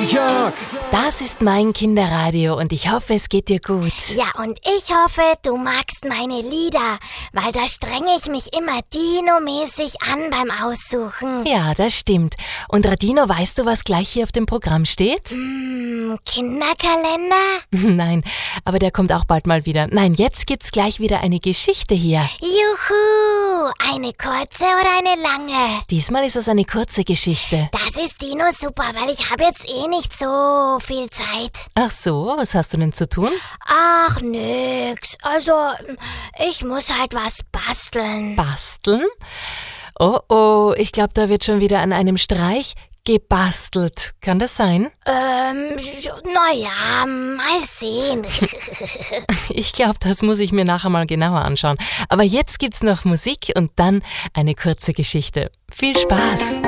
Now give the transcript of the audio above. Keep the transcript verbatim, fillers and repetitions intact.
Jörg! Das ist mein Kinderradio und ich hoffe, es geht dir gut. Ja, und ich hoffe, du magst meine Lieder, weil da strenge ich mich immer Dino-mäßig an beim Aussuchen. Ja, das stimmt. Und Radino, weißt du, was gleich hier auf dem Programm steht? Hm, Kinderkalender? Nein, aber der kommt auch bald mal wieder. Nein, jetzt gibt's gleich wieder eine Geschichte hier. Juhu! Eine kurze oder eine lange? Diesmal ist es eine kurze Geschichte. Das ist Dino super, weil ich habe jetzt eh nicht so viel Zeit. Ach so, was hast du denn zu tun? Ach, nix. Also, ich muss halt was basteln. Basteln? Oh oh, ich glaube, da wird schon wieder an einem Streich gebastelt. Kann das sein? Ähm, naja, mal sehen. Ich glaube, das muss ich mir nachher mal genauer anschauen. Aber jetzt gibt's noch Musik und dann eine kurze Geschichte. Viel Spaß!